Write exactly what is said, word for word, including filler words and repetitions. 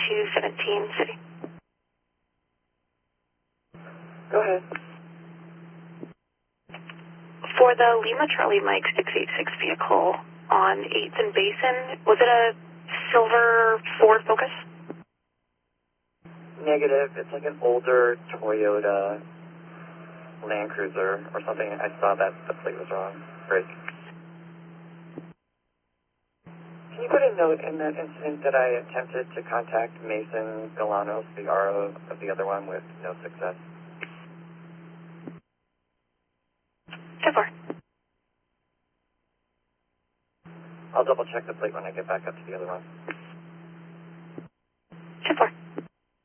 two seventeen City. Go ahead. For the Lima Charlie Mike six eight six vehicle on eighth and Basin, was it a silver Ford Focus? Negative. It's like an older Toyota Land Cruiser or something. I saw that the plate was wrong. Break. Can you put a note in that incident that I attempted to contact Mason Galanos, the R O of the other one, with no success? ten four. I'll double check the plate when I get back up to the other one.